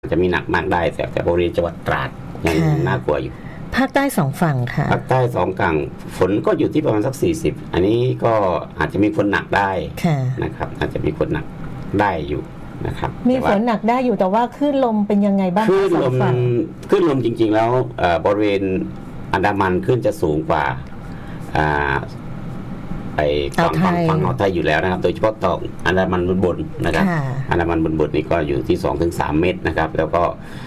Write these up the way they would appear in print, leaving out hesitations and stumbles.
จะมีหนักมากได้แต่บริเวณจังหวัดตราดยังน่ากลัวอยู่ภาคใต้2ฝั่งค่ะภาคใต้2ฝั่งฝนก็อยู่ที่ประมาณสัก40อันนี้ก็อาจจะมีฝนหนักได้นะครับอาจจะมีฝนหนักได้อยู่นะครับมีฝนหนักได้อยู่แต่ว่าคลื่นลมเป็นยังไงบ้างคลื่นลมจริงๆแล้วบริเวณอันดามันคลื่นจะสูงกว่าฝั่งอ่าวไทยอยู่แล้วนะครับโดยเฉพาะตอนอันดามันบนนะครับอันดามันบนนี่ก็อยู่ที่ 2-3 เมตรนะครับแล้วก็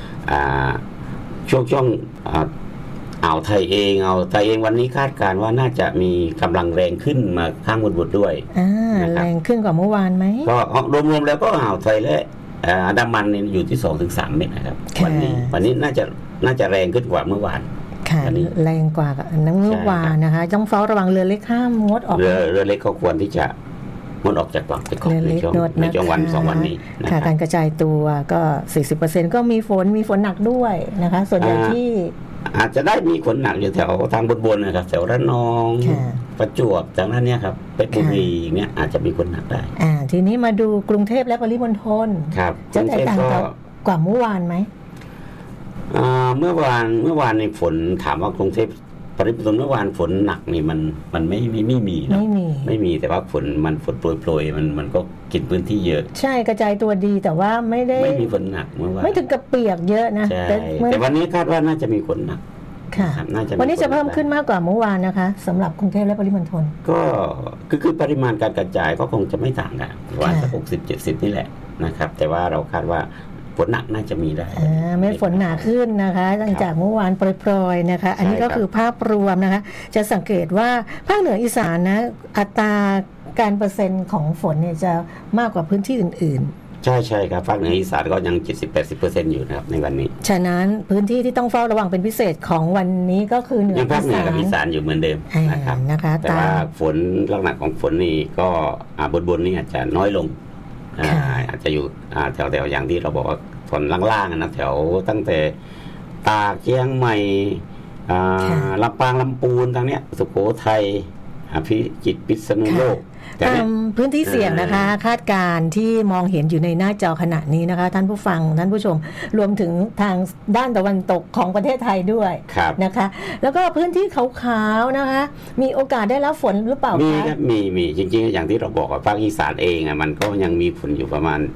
ช่วงอ่าวไทยเองวันนี้คาดการณ์ว่าน่าจะมีกำลังแรงขึ้นมาข้างบนด้วยแรงขึ้นกว่าเมื่อวานไหมก็รวมๆแล้วก็อ่าวไทยและอันดามันนี่อยู่ที่ 2-3 เมตรนะครับวันนี้น่าจะแรงขึ้นกว่าเมื่อวานค่ะแรงกว่าน้ำเมื่อวานนะคะต้องเฝ้าระวังเรือเล็กห้ามงดออกเรือเล็กก็ควรที่จะงดออกจากฝั่งไปก่อนในช่วงวัน2วันนี้ค่ะการกระจายตัวก็ 40% ก็มีฝนหนักด้วยนะคะส่วนใหญ่ที่อาจจะได้มีฝนหนักอยู่แถวทางบนนะครับแถวระนองประจวบจากนั้นเนี่ยครับเพชรบุรีเนี่ยอาจจะมีฝนหนักได้ทีนี้มาดูกรุงเทพและปริมณฑลจะแตกต่างกว่าเมื่อวานไหมเมื่อวานในฝนถามว่ากรุงเทพปริมณฑลเมื่อวานฝนหนักนี่มันไม่มีนะไม่มีแต่ว่าฝนโปรยมันก็กินพื้นที่เยอะใช่กระจายตัวดีแต่ว่าไม่มีฝนหนักเมื่อวานไม่ถึงกับเปียกเยอะนะแต่วันนี้คาดว่าน่าจะมีฝนหนักค่ะวันนี้จะเพิ่มขึ้นมากกว่าเมื่อวานนะคะสำหรับกรุงเทพและปริมณฑลก็คือปริมาณการกระจายก็คงจะไม่ต่างกันประมาณสัก60-70นี่แหละนะครับแต่ว่าเราคาดว่าฝนหนักน่าจะมีได้ไม่ฝนหนาขึ้นนะคะหลังจากเมื่อวานปรยๆนะคะอันนี้ก็คือภาพรวมนะคะจะสังเกตว่าภาคเหนืออีสานนะอัตราการเปอร์เซ็นต์ของฝนเนี่ยจะมากกว่าพื้นที่อื่นๆใช่ครับภาคเหนืออีสานก็ยัง 70-80% อยู่นะครับในวันนี้ฉะนั้นพื้นที่ที่ต้องเฝ้าระวังเป็นพิเศษของวันนี้ก็คือเหนือภาคเหนือกับอีสานอยู่เหมือนเดิมนะคะแต่ว่าฝนลักษณะของฝนนี่ก็บนนี่อาจจะน้อยลงอาจจะอยู่แถวๆอย่างที่เราบอกว่าฝนล่างๆนะแถวตั้งแต่ตากเชียงใหม่ลำปางลำพูนทางเนี้ยสุโขทัยพิจิตรพิษณุโลกตามพื้นที่เสี่ยงนะคะคาดการณ์ที่มองเห็นอยู่ในหน้าจอขณะนี้นะคะท่านผู้ฟังท่านผู้ชมรวมถึงทางด้านตะวันตกของประเทศไทยด้วยนะคะแล้วก็พื้นที่ขาวๆนะคะมีโอกาสได้รับฝนหรือเปล่าคะมีจริงๆอย่างที่เราบอกว่าภาคอีสานเองมันก็ยังมีฝนอยู่ประมาณ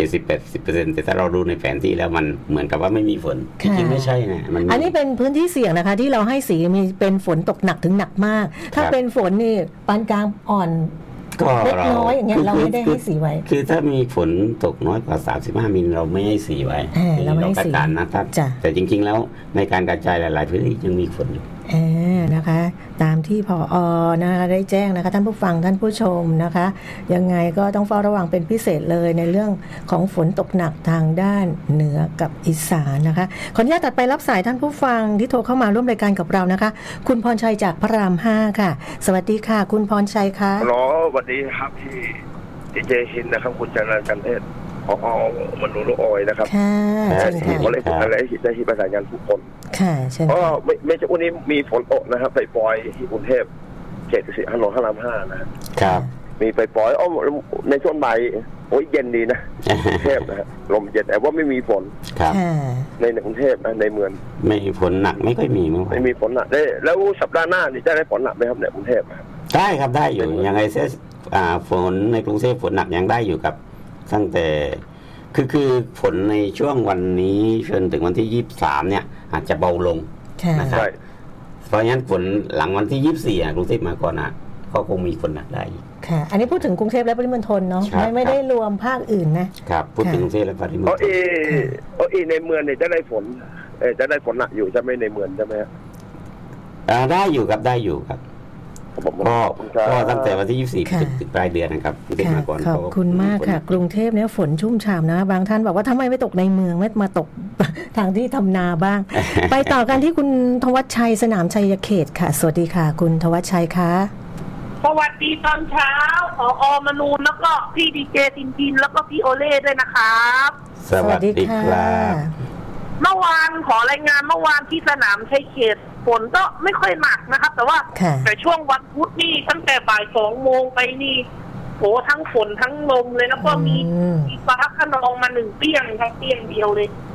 70-80% แต่ถ้าเราดูในแผนที่แล้วมันเหมือนกับว่าไม่มีฝนจริงๆไม่ใช่นะอันนี้เป็นพื้นที่เสี่ยงนะคะที่เราให้สีมีเป็นฝนตกหนักถึงหนักมากถ้าเป็นฝนนี่ปานกลางอ่อนก็เล็กน้อยอย่างเงี้ยเราไม่ได้ให้สีไว้คือถ้ามีฝนตกน้อยกว่า35มิลเราไม่ให้สีไว้เราไม่ให้สีนะแต่จริงๆแล้วในการกระจายหลายๆพื้นที่ยังมีฝนอยู่นะคะตามที่ผอ.นะคะได้แจ้งนะคะท่านผู้ฟังท่านผู้ชมนะคะยังไงก็ต้องเฝ้าระวังเป็นพิเศษเลยในเรื่องของฝนตกหนักทางด้านเหนือกับอีสานนะคะขออนุญาตตัดไปรับสายท่านผู้ฟังที่โทรเข้ามาร่วมรายการกับเรานะคะคุณพรชัยจากพระราม5ค่ะสวัสดีค่ะคุณพรชัยค่ะสวัสดีครับที่เจฮินนะครับคุณจันทร์จันเทศผอ.มนุษย์ออยนะครับค่ะผมเลยอะไรได้ที่ประสานงานทุกคนค่ะใช่ก็ไม่ใช่วันนี้มีฝนตกนะครับไปปล่อยที่กรุงเทพเขตถนนพระราม5นะครับมีไปปล่อยในช่วงบ่ายโอ้ยเย็นดีนะกรุงเทพนะลมเย็นแต่ว่าไม่มีฝนครับในกรุงเทพนะในเมืองไม่ฝนหนักไม่ค่อยมีไม่มีฝนหนักได้แล้วสัปดาห์หน้านี่จะได้ฝนหนักไหมครับในกรุงเทพได้ครับได้อยู่ยังไงเสียฝนในกรุงเทพฝนหนักยังได้อยู่ครับตั้งแต่คือฝนในช่วงวันนี้จนถึงวันที่23เนี่ยอาจจะเบาลงนะครับเพราะงั้นฝนหลังวันที่24กรุงเทพมหานครก็คงมีฝนหนักได้ค่ะอันนี้พูดถึงกรุงเทพและปริมณฑลเนาะไม่ได้รวมภาคอื่นนะครับพูดถึงกรุงเทพและปริมณฑลในเมืองเนี่ยจะได้ฝนหนักอยู่จะไม่ในเมืองใช่ไหมได้อยู่ครับได้อยู่ครับก็ตั้งแต่วันที่24ถึงปลายเดือนนะครับขอบคุณมากค่ะกรุงเทพเนี่ยฝนชุ่มฉ่ำนะบางท่านบอกว่าทำไมไม่ตกในเมืองไม่มาตกทางที่ทำนาบ้าง ไปต่อกันที่คุณธวัชชัยสนามชัยเขตค่ะสวัสดีค่ะคุณธวัชชัยค่ะสวัสดีตอนเช้าผอ.มนูนแล้วก็พี่ดีเจตินแล้วก็พี่โอเล่ด้วยนะครับสวัสดีครับเมื่อวานขอรายงานเมื่อวานที่สนามชัยเขตฝนก็ไม่ค่อยหนักนะครับแต่ว่าแต่ช่วงวันพุธนี่ตั้งแต่บ่าย2 โมงไปนี่โหทั้งฝนทั้งลมเลยแล้วก็มีฟ้าคะนองมา1 เปี้ยงทั้งเปี้ยงเดียวเลย